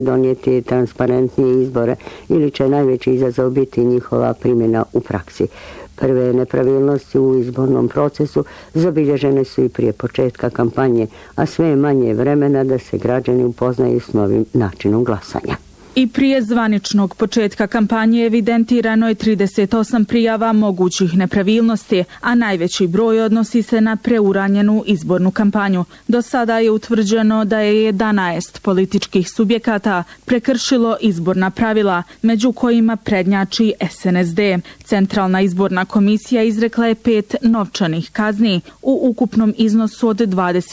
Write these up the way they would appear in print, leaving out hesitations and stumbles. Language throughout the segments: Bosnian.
donijeti transparentnije izbore ili će najveći izazov biti njihova primjena u praksi. Prve nepravilnosti u izbornom procesu zabilježene su i prije početka kampanje, a sve je manje vremena da se građani upoznaju s novim načinom glasanja. I prije zvaničnog početka kampanje evidentirano je 38 prijava mogućih nepravilnosti, a najveći broj odnosi se na preuranjenu izbornu kampanju. Do sada je utvrđeno da je 11 političkih subjekata prekršilo izborna pravila, među kojima prednjači SNSD. Centralna izborna komisija izrekla je 5 novčanih kazni u ukupnom iznosu od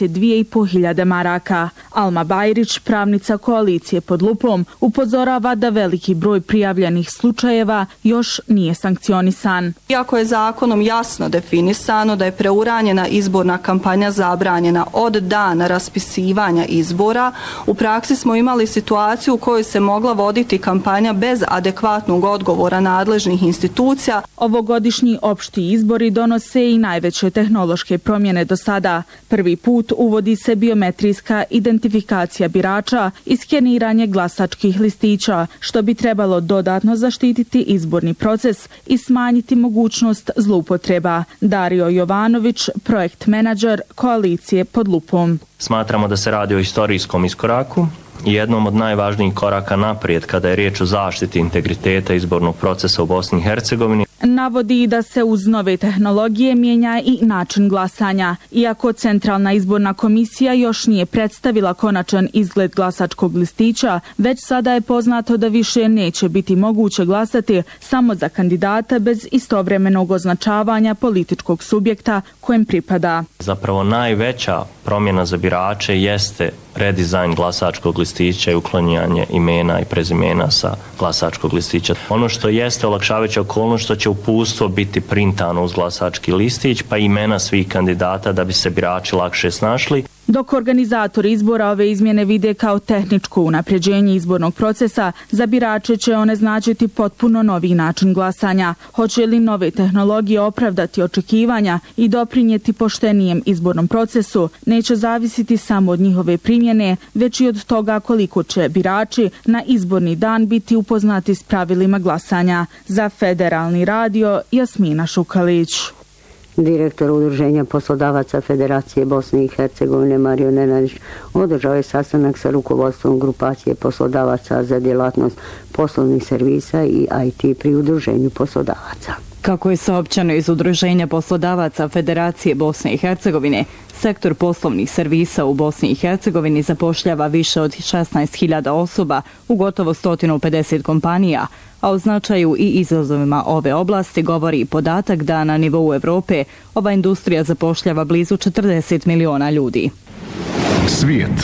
22.500 maraka. Alma Bajrić, pravnica koalicije Pod lupom, upozorava da veliki broj prijavljenih slučajeva još nije sankcionisan. Iako je zakonom jasno definisano da je preuranjena izborna kampanja zabranjena od dana raspisivanja izbora, u praksi smo imali situaciju u kojoj se mogla voditi kampanja bez adekvatnog odgovora nadležnih institucija. Ovogodišnji opšti izbori donose i najveće tehnološke promjene do sada. Prvi put uvodi se biometrijska identifikacija birača i skeniranje glasačkih listića, što bi trebalo dodatno zaštititi izborni proces i smanjiti mogućnost zloupotreba. Dario Jovanović, projekt menadžer koalicije Pod lupom. Smatramo da se radi o istorijskom iskoraku i jednom od najvažnijih koraka naprijed kada je riječ o zaštiti integriteta izbornog procesa u Bosni i Hercegovini. Navodi da se uz nove tehnologije mijenja i način glasanja. Iako Centralna izborna komisija još nije predstavila konačan izgled glasačkog listića, već sada je poznato da više neće biti moguće glasati samo za kandidata bez istovremenog označavanja političkog subjekta kojem pripada. Zapravo najveća promjena za birače jeste redizajn glasačkog listića i uklanjanje imena i prezimena sa glasačkog listića. Ono što jeste olakšavajuća okolnost što će uputstvo biti printano uz glasački listić, pa imena svih kandidata da bi se birači lakše snašli. Dok organizatori izbora ove izmjene vide kao tehničko unapređenje izbornog procesa, za birače će one značiti potpuno novi način glasanja. Hoće li nove tehnologije opravdati očekivanja i doprinijeti poštenijem izbornom procesu, neće zavisiti samo od njihove primjene, već i od toga koliko će birači na izborni dan biti upoznati s pravilima glasanja. Za Federalni radio, Jasmina Šukalić. Direktor Udruženja poslodavaca Federacije Bosne i Hercegovine Mario Nenadić održao je sastanak sa rukovodstvom grupacije poslodavaca za djelatnost poslovnih servisa i IT pri Udruženju poslodavaca. Kako je saopćeno iz Udruženja poslodavaca Federacije Bosne i Hercegovine, sektor poslovnih servisa u Bosni i Hercegovini zapošljava više od 16.000 osoba u gotovo 150 kompanija, a o značaju i izazovima ove oblasti govori i podatak da na nivou Evrope ova industrija zapošljava blizu 40 miliona ljudi. Svijet.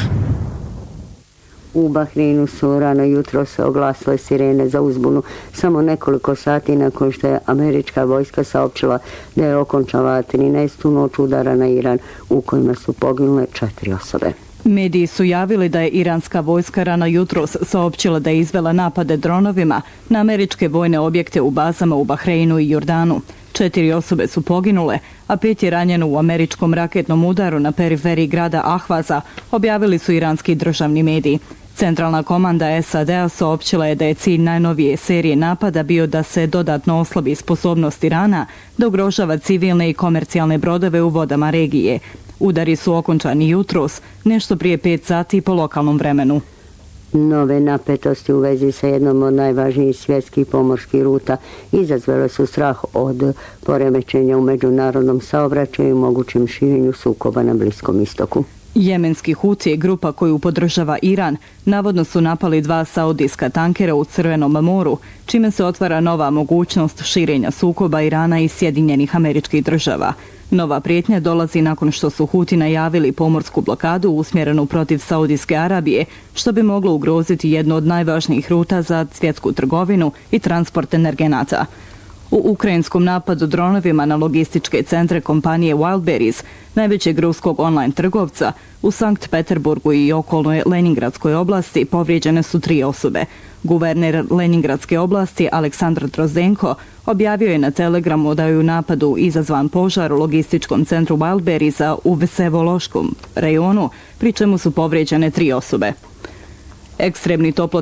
U Bahreinu su rano jutro se oglasile sirene za uzbunu samo nekoliko sati nakon što je američka vojska saopćila da je okončala 13. noć udara na Iran u kojima su poginule 4 osobe. Mediji su javili da je iranska vojska rano jutros saopćila da je izvela napade dronovima na američke vojne objekte u bazama u Bahreinu i Jordanu. 4 osobe su poginule, a 5 je ranjeno u američkom raketnom udaru na periferiji grada Ahvaza, objavili su iranski državni mediji. Centralna komanda SAD-a saopćila je da je cilj najnovije serije napada bio da se dodatno oslabi sposobnost Irana da ugrožava civilne i komercijalne brodove u vodama regije. Udari su okončani jutros, nešto prije 5 sati po lokalnom vremenu. Nove napetosti u vezi sa jednom od najvažnijih svjetskih pomorskih ruta izazvale su strah od poremećenja u međunarodnom saobraćaju i mogućem širenju sukoba na Bliskom istoku. Jemenski Huti, grupa koju podržava Iran, navodno su napali 2 saudijska tankera u Crvenom moru, čime se otvara nova mogućnost širenja sukoba Irana i Sjedinjenih Američkih Država. Nova prijetnja dolazi nakon što su Huti najavili pomorsku blokadu usmjerenu protiv Saudijske Arabije, što bi moglo ugroziti jednu od najvažnijih ruta za svjetsku trgovinu i transport energenata. U ukrajinskom napadu dronovima na logističke centre kompanije Wildberries, najvećeg ruskog online trgovca, u Sankt Peterburgu i okolnoj Leningradskoj oblasti povrijeđene su 3 osobe. Guverner Leningradske oblasti Aleksandar Drozdenko objavio je na Telegramu da je u napadu izazvan požar u logističkom centru Wildberriesa u Vsevološkom rajonu, pri čemu su povrijeđene 3 osobe. Ekstremni toplotni